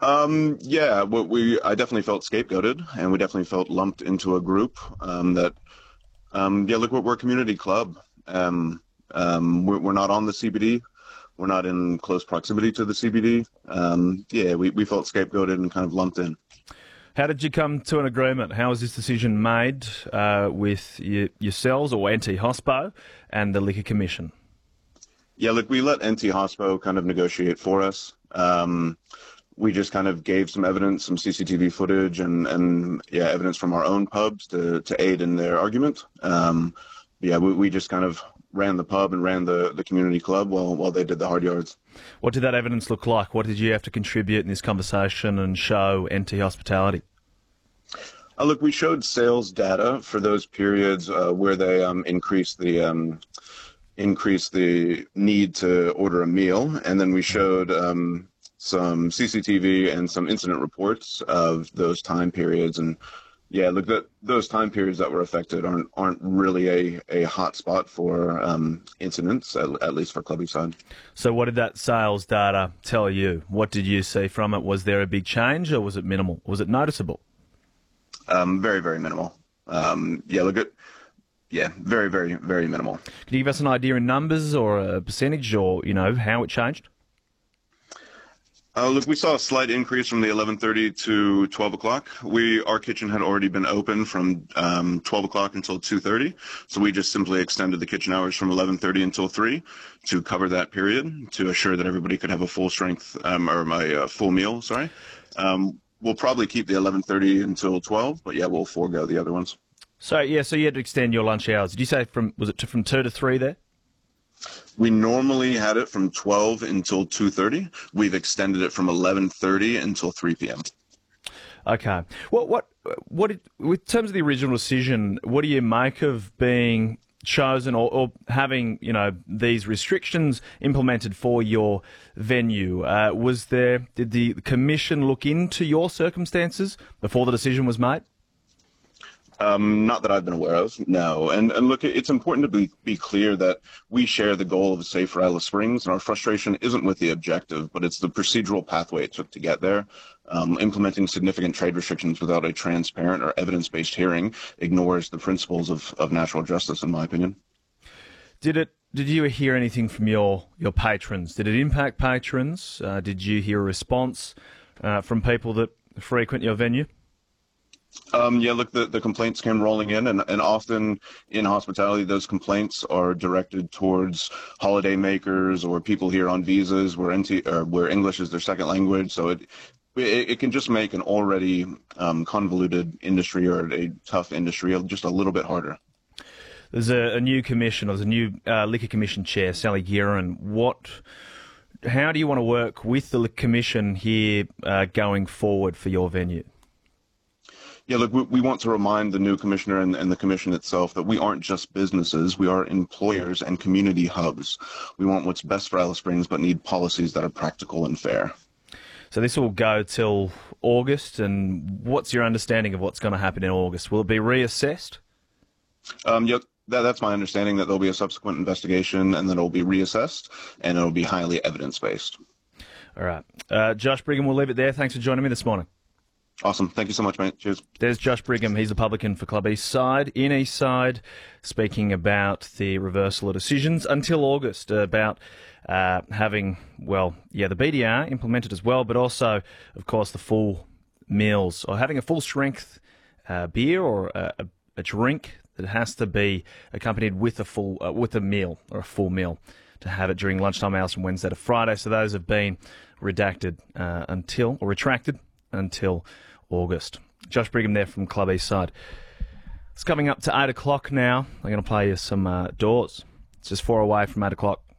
Yeah, I definitely felt scapegoated, and we definitely felt lumped into a group yeah, look, we're a community club. We're not on the CBD. We're not in close proximity to the CBD. Yeah, we felt scapegoated and kind of lumped in. How did you come to an agreement? How was this decision made with yourselves or anti-hospo and the Liquor Commission? Yeah, look, we let NT Hospo kind of negotiate for us. We just kind of gave some evidence, some CCTV footage, and yeah, evidence from our own pubs to aid in their argument. Yeah, we just kind of ran the pub and ran the community club while they did the hard yards. What did that evidence look like? What did you have to contribute in this conversation and show NT Hospitality? Look, we showed sales data for those periods where they increased the need to order a meal, and then we showed some CCTV and some incident reports of those time periods. And yeah, look, those time periods that were affected aren't really a hot spot for incidents, at least for Clubby side. So what did that sales data tell you? What did you see from it? Was there a big change or was it minimal? Was it noticeable? Very, very minimal. Yeah, look at yeah, very, very, very minimal. Can you give us an idea in numbers or a percentage or, how it changed? Look, we saw a slight increase from the 11:30 to 12 o'clock. Our kitchen had already been open from 12 o'clock until 2:30, so we just simply extended the kitchen hours from 11:30 until 3 to cover that period to assure that everybody could have a full strength full meal. Sorry. We'll probably keep the 11:30 until 12, but yeah, we'll forego the other ones. So you had to extend your lunch hours. Did you say from 2 to 3 there? We normally had it from 12 until 2:30. We've extended it from 11:30 until 3 p.m. Okay. With terms of the original decision, what do you make of being chosen or having, these restrictions implemented for your venue? Did the commission look into your circumstances before the decision was made? Not that I've been aware of, no. And look, it's important to be clear that we share the goal of a safer Alice Springs, and our frustration isn't with the objective, but it's the procedural pathway it took to get there. Implementing significant trade restrictions without a transparent or evidence-based hearing ignores the principles of natural justice, in my opinion. Did you hear anything from your patrons? Did it impact patrons? Did you hear a response from people that frequent your venue? Yeah, look, the complaints came rolling in, and often in hospitality, those complaints are directed towards holiday makers or people here on visas where English is their second language. So it can just make an already convoluted industry or a tough industry just a little bit harder. There's a new commission, or there's a new Liquor Commission chair, Sally Guerin. How do you want to work with the commission here going forward for your venue? Yeah, look, we want to remind the new commissioner and the commission itself that we aren't just businesses. We are employers and community hubs. We want what's best for Alice Springs, but need policies that are practical and fair. So this will go till August, and what's your understanding of what's going to happen in August? Will it be reassessed? Yep. That's my understanding, that there'll be a subsequent investigation and then it'll be reassessed and it'll be highly evidence-based. All right. Josh Brigham, we'll leave it there. Thanks for joining me this morning. Awesome. Thank you so much, mate. Cheers. There's Josh Brigham. He's a publican for Club Eastside, in Eastside, speaking about the reversal of decisions until August, about having, the BDR implemented as well, but also, of course, the full meals, or having a full-strength beer or a drink that has to be accompanied with a meal or a full meal to have it during lunchtime hours from Wednesday to Friday. So those have been retracted until August. Josh Brigham there from Club Eastside. It's coming up to 8 o'clock now. I'm going to play you some Doors. It's just 4 away from 8 o'clock.